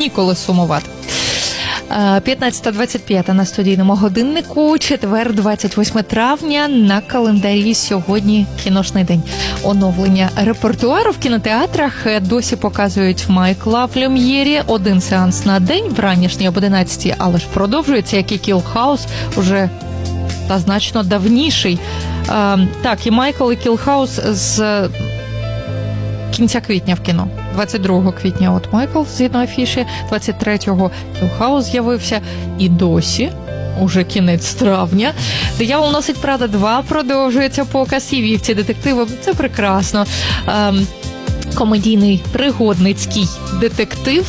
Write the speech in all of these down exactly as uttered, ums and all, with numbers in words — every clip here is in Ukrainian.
ніколи сумувати. п'ятнадцята двадцять п'ять на студійному годиннику, четвер, двадцять восьме травня, на календарі сьогодні кіношний день. Оновлення репертуару в кінотеатрах досі показують Майкла в Люм'єрі, один сеанс на день, вранішній об одинадцятій, але ж продовжується, як і Kill House, уже та значно давніший. А, так, і Майкл, і Kill House з кінця квітня в кіно. двадцять другого квітня от Майкл, згідно афіші, двадцять третього Kill House з'явився, і досі, уже кінець травня, «Диявол носить Прада два» продовжується показ, і вівці детективи, це прекрасно. Ем, комедійний пригодницький детектив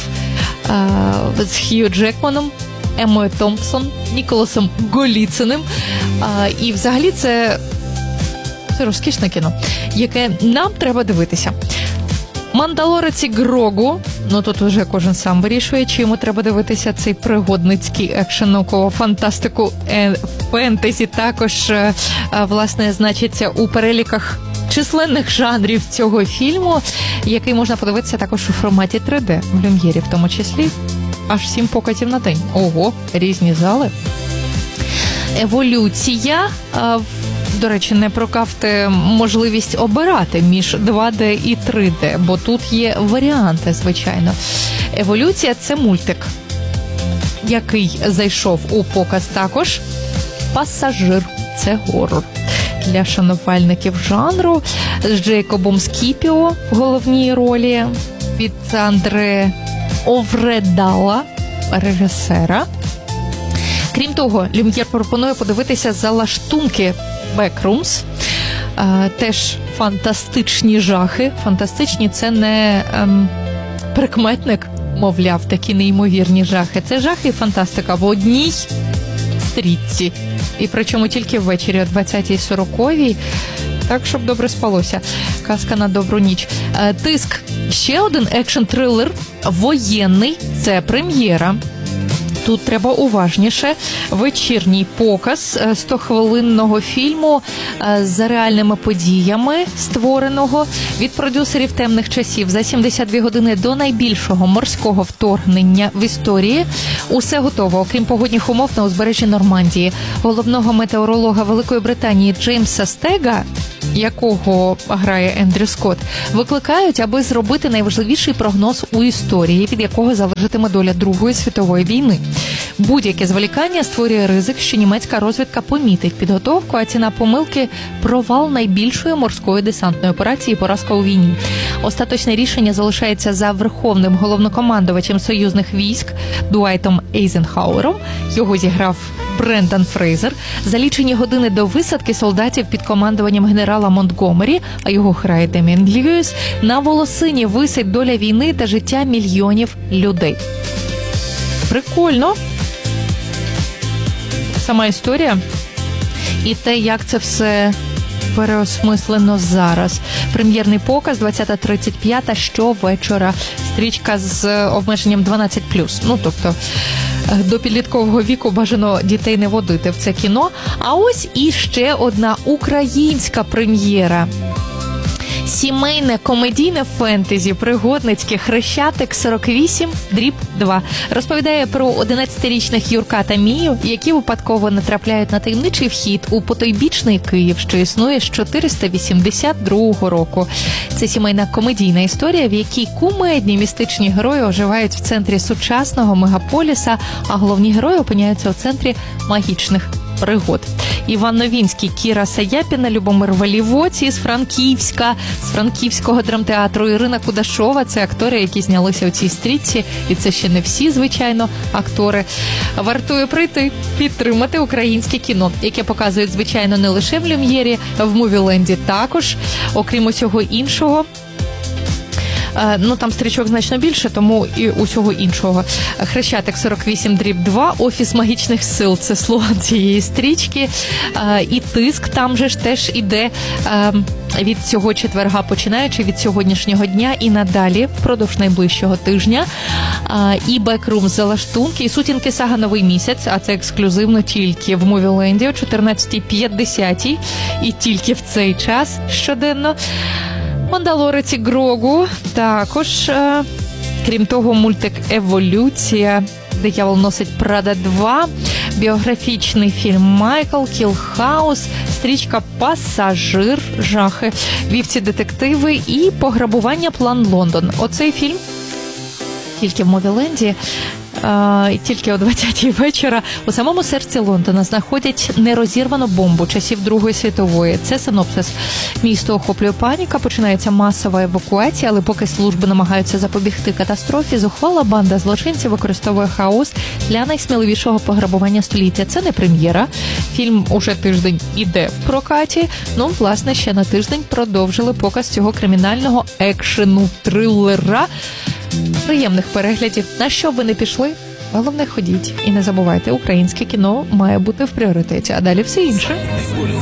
е, з Хью Джекманом, Еммою Томпсон, Ніколасом Голіциним. Е, і взагалі це, це розкішне кіно, яке нам треба дивитися. «Мандалорець» і «Грогу», ну тут вже кожен сам вирішує, чи йому треба дивитися цей пригодницький екшен, наукову фантастику, е, фентезі, також, е, власне, значиться у переліках численних жанрів цього фільму, який можна подивитися також у форматі три де, в Люм'єрі в тому числі, аж сім показів на день. Ого, різні зали. «Еволюція», е, до речі, не прокавте можливість обирати між два де і три де, бо тут є варіанти, звичайно. «Еволюція» – це мультик, який зайшов у показ також. «Пасажир» – це горор. Для шанувальників жанру з Джейкобом Скіпіо в головній ролі, від Андре Овредала, режисера. Крім того, Люм'єр пропонує подивитися «Залаштунки Backrooms», теж фантастичні жахи. Фантастичні – це не ем, прикметник, мовляв, такі неймовірні жахи. Це жахи і фантастика в одній стрічці. І причому тільки ввечері о двадцятій сороковій, так, щоб добре спалося. Казка на добру ніч. «Тиск» – ще один екшн-трилер воєнний, це прем'єра. Тут треба уважніше. Вечірній показ стохвилинного фільму за реальними подіями, створеного від продюсерів «Темних часів». За сімдесят дві години до найбільшого морського вторгнення в історії усе готово, окрім погодних умов на узбережжі Нормандії. Головного метеоролога Великої Британії Джеймса Стега, якого грає Ендрю Скотт, викликають, аби зробити найважливіший прогноз у історії, від якого залежатиме доля Другої світової війни. Будь-яке зволікання створює ризик, що німецька розвідка помітить підготовку, а ціна помилки – провал найбільшої морської десантної операції і поразка у війні. Остаточне рішення залишається за верховним головнокомандувачем союзних військ Дуайтом Ейзенхауером. Його зіграв Брендан Фрейзер. За лічені години до висадки солдатів під командуванням генерала Монтгомері, а його грає Деміан Льюіс, на волосині висить доля війни та життя мільйонів людей. Прикольно. Сама історія і те, як це все переосмислено зараз. Прем'єрний показ двадцята тридцять п'ята щовечора. Стрічка з обмеженням дванадцять плюс. Ну, тобто, до підліткового віку бажано дітей не водити в це кіно. А ось і ще одна українська прем'єра. Сімейне комедійне фентезі пригодницьке «Хрещатик сорок вісім дріб два» розповідає про одинадцятирічних Юрка та Мію, які випадково натрапляють на таємничий вхід у потойбічний Київ, що існує з чотириста вісімдесят другого року. Це сімейна комедійна історія, в якій кумедні містичні герої оживають в центрі сучасного мегаполіса, а головні герої опиняються у центрі магічних пригод. Іван Новінський, Кіра Саяпіна, Любомир Валівоці з Франківська, з Франківського драмтеатру, Ірина Кудашова – це актори, які знялися у цій стрічці, і це ще не всі, звичайно, актори. Вартує прийти, підтримати українське кіно, яке показують, звичайно, не лише в Люм'єрі, в Мувіленді також, окрім усього іншого. Ну, там стрічок значно більше, тому і усього іншого. «Хрещатик сорок вісім дріб два», «Офіс магічних сил» – це слоган цієї стрічки. І «Тиск» там же ж теж іде від цього четверга, починаючи від сьогоднішнього дня і надалі, впродовж найближчого тижня. І «Backrooms» «Залаштунки», і «Сутінки Сага Новий місяць», а це ексклюзивно тільки в Мувіленді о чотирнадцятій п'ятдесят і тільки в цей час щоденно. «Мандалорець» і «Грогу» також е, Крім того, мультик «Еволюція», «Диявол носить Прада два», біографічний фільм «Майкл», «Кіл Хаус», стрічка «Пасажир», жахи, «Вівці-детективи» і «Пограбування. План Лондон». Оцей фільм тільки в Мовіленді, Uh, тільки о двадцятій вечора у самому серці Лондона знаходять нерозірвану бомбу часів Другої світової. Це синопсис. Місто охоплює паніка, починається масова евакуація, але поки служби намагаються запобігти катастрофі, зухвала банда злочинців використовує хаос для найсміливішого пограбування століття. Це не прем'єра. Фільм уже тиждень іде в прокаті. Ну, власне, ще на тиждень продовжили показ цього кримінального екшену, трилера. Приємних переглядів. На що б ви не пішли, головне ходіть. І не забувайте, українське кіно має бути в пріоритеті, а далі все інше.